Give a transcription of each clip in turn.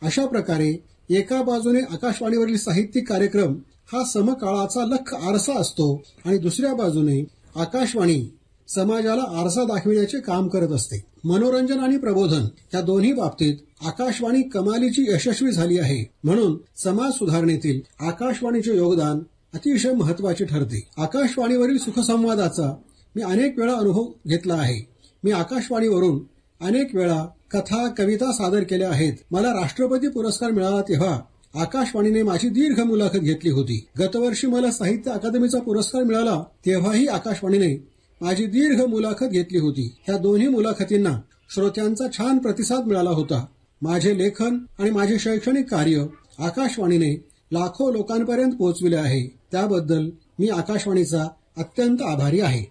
अशा प्रकारे एका बाजूने आकाशवाणीवरील साहित्यिक कार्यक्रम हा समकाळाचा लख आरसा असतो आणि दुसऱ्या बाजूने आकाशवाणी समाजाला आरसा दाखविण्याचे काम करत असते. मनोरंजन आणि प्रबोधन या दोन्ही बाबतीत आकाशवाणी कमालीची यशस्वी झाली आहे. म्हणून समाज सुधारणेतील आकाशवाणीचे योगदान अतिशय महत्वाचे ठरते. आकाशवाणीवरील सुखसंवादाचा मी अनेक वेळा अनुभव घेतला आहे. मी आकाशवाणीवरून अनेक वेळा कथा कविता सादर केल्या आहेत. मला राष्ट्रपती पुरस्कार मिळाला तेव्हा आकाशवाणीने माझी दीर्घ मुलाखत घेतली होती. गतवर्षी मला साहित्य अकादमीचा पुरस्कार मिळाला तेव्हाही आकाशवाणीने माझी दीर्घ मुलाखत घेतली होती. ह्या दोन्ही मुलाखतींना श्रोत्यांचा छान प्रतिसाद मिळाला होता. माझे लेखन आणि माझे शैक्षणिक कार्य आकाशवाणीने लाखो लोकांपर्यंत पोहोचविले आहे. त्याबद्दल मी आकाशवाणीचा अत्यंत आभारी आहे.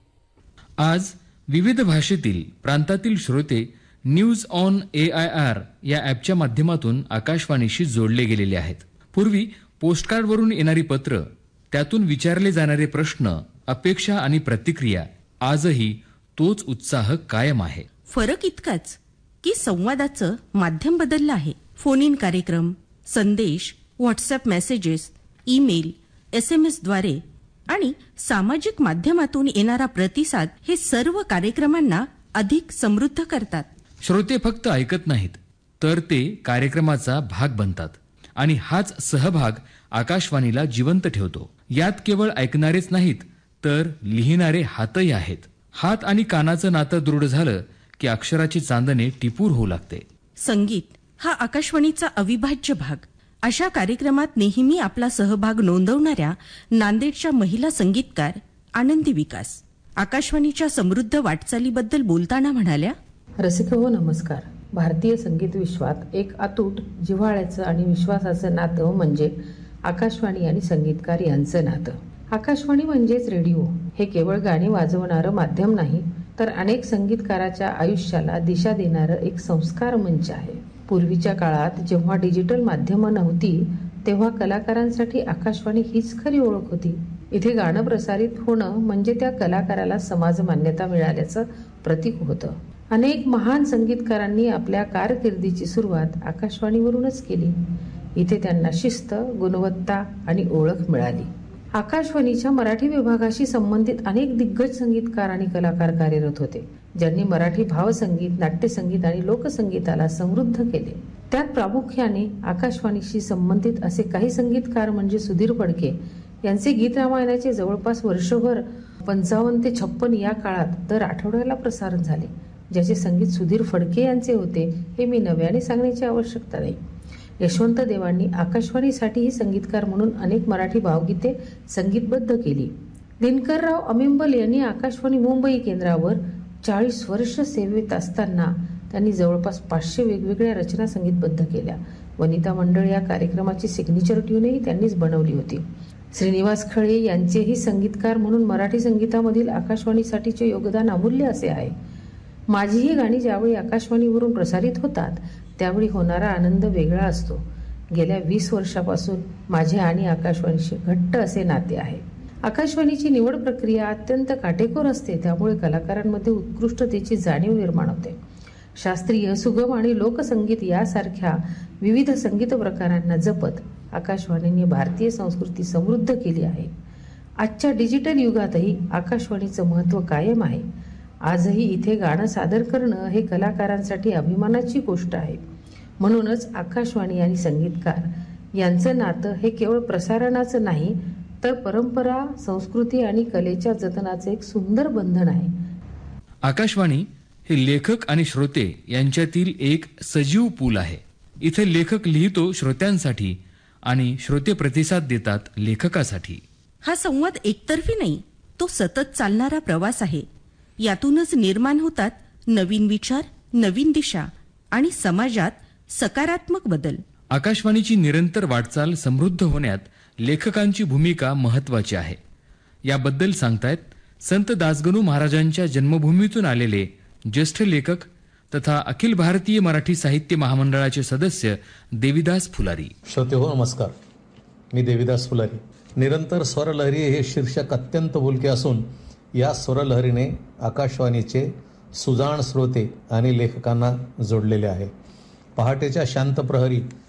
आज विविध भाषेतील प्रांतातील श्रोते न्यूज ऑन AIR या ॲपच्या माध्यमातून आकाशवाणीशी जोडले गेलेले आहेत. पूर्वी पोस्टकार्डवरून येणारी पत्र, त्यातून विचारले जाणारे प्रश्न, अपेक्षा आणि प्रतिक्रिया, आजही तोच उत्साह कायम आहे. फरक इतकाच की संवादाचं माध्यम बदललं आहे. फोन इन कार्यक्रम, संदेश, व्हॉट्सअप मेसेजेस, ईमेल, SMS द्वारे आणि सामाजिक माध्यमातून येणारा प्रतिसाद हे सर्व कार्यक्रमांना अधिक समृद्ध करतात. श्रोते फक्त ऐकत नाहीत, तर ते कार्यक्रमाचा भाग बनतात आणि हाच सहभाग आकाशवाणीला जिवंत ठेवतो. यात केवळ ऐकणारेच नाहीत, तर लिहिणारे हातही आहेत. हात आणि कानाचं नातं दृढ झालं की अक्षराची चांदणे टिपूर होऊ लागते. संगीत हा आकाशवाणीचा अविभाज्य भाग. अशा कार्यक्रमात नेहमी आपला सहभाग नोंदवणाऱ्या नांदेडच्या महिला संगीतकार आनंदी विकास आकाशवाणीच्या समृद्ध वाटचालीबद्दल बोलताना म्हणाल्या, रसिक हो नमस्कार. भारतीय संगीत विश्वात एक अतूट जिव्हाळ्याचं आणि विश्वासाचं नातं म्हणजे आकाशवाणी आणि संगीतकार यांचं नातं. आकाशवाणी म्हणजेच रेडिओ. हे केवळ गाणी वाजवणारं माध्यम नाही, तर अनेक संगीतकाराच्या आयुष्याला दिशा देणारं एक संस्कार मंच आहे. पूर्वीच्या काळात जेव्हा डिजिटल माध्यमं नव्हती, तेव्हा कलाकारांसाठी आकाशवाणी हीच खरी ओळख होती. इथे गाणं प्रसारित होणं म्हणजे त्या कलाकाराला समाज मान्यता मिळाल्याचं प्रतीक होतं. अनेक महान संगीतकारांनी आपल्या कारकिर्दीची सुरुवात आकाशवाणीवरूनच केली. इथे त्यांना शिस्त, गुणवत्ता आणि ओळख मिळाली. आकाशवाणीच्या मराठी विभागाशी संबंधित अनेक दिग्गज संगीतकार आणि कलाकार कार्यरत होते, ज्यांनी मराठी भावसंगीत, नाट्यसंगीत आणि लोकसंगीताला समृद्ध केले. त्यात प्रामुख्याने आकाशवाणीशी संबंधित असे काही संगीतकार म्हणजे सुधीर फडके यांचे गीत रामायणाचे जवळपास वर्षभर 55 ते 56 या काळात दर आठवड्याला प्रसारण झाले. ज्याचे संगीत सुधीर फडके यांचे होते हे मी नव्याने सांगण्याची आवश्यकता नाही. यशवंत देवांनी आकाशवाणीसाठीही संगीतकार म्हणून अनेक मराठी भावगीते संगीतबद्ध केली. दिनकरराव अमिंबल यांनी आकाशवाणी मुंबई केंद्रावर 40 वर्ष सेवेत असताना त्यांनी जवळपास 500 वेगवेगळ्या रचना संगीतबद्ध केल्या. वनिता मंडळ या कार्यक्रमाची सिग्नेचर ट्यूनही त्यांनीच बनवली होती. श्रीनिवास खळे यांचेही संगीतकार म्हणून मराठी संगीतामधील आकाशवाणीसाठीचे योगदान अमूल्य असे आहे. माझीही गाणी ज्यावेळी आकाशवाणीवरून प्रसारित होतात त्यावेळी होणारा आनंद वेगळा असतो. गेल्या 20 वर्षापासून माझे आणि आकाशवाणीशी घट्ट असे नाते आहे. आकाशवाणीची निवड प्रक्रिया अत्यंत काटेकोर असते, त्यामुळे कलाकारांमध्ये उत्कृष्टतेची जाणीव निर्माण होते. शास्त्रीय, सुगम आणि लोकसंगीत यासारख्या विविध संगीत प्रकारांना जपत आकाशवाणीने भारतीय संस्कृती समृद्ध केली आहे. आजच्या डिजिटल युगातही आकाशवाणीचं महत्त्व कायम आहे. आजही इथे गाणं सादर करणं हे कलाकारांसाठी अभिमानाची गोष्ट आहे. म्हणूनच आकाशवाणी आणि संगीतकार यांचं नातं हे केवळ प्रसारणाचं नाही, तर परंपरा, संस्कृती आणि कलेच्या जतनाचं एक सुंदर बंधन आहे. आकाशवाणी हे लेखक आणि श्रोते यांच्यातील एक सजीव पूल आहे. इथे लेखक लिहितो श्रोत्यांसाठी आणि श्रोते प्रतिसाद देतात लेखकासाठी. हा संवाद एकतर्फी नाही, तो सतत चालणारा प्रवास आहे. यातूनच निर्माण होतात नवीन विचार, नवीन दिशा आणि समाजात सकारात्मक बदल. आकाशवाणीची निरंतर वाटचाल समृद्ध होण्यात लेखकांची भूमिका महत्वाची आहे. याबद्दल सांगतायत संत दासगणू महाराजांच्या जन्मभूमीतून आलेले ज्येष्ठ लेखक तथा अखिल भारतीय मराठी साहित्य महामंडळाचे सदस्य देविदास फुलारी. श्रोते हो नमस्कार. मी देविदास फुलारी. निरंतर स्वरलहरी हे शीर्षक अत्यंत बोलके असून या स्वरलहरीने आकाशवाणीचे सुजाण श्रोते आणि लेखकांना जोडलेले आहे. पहाटेच्या शांत प्रहरी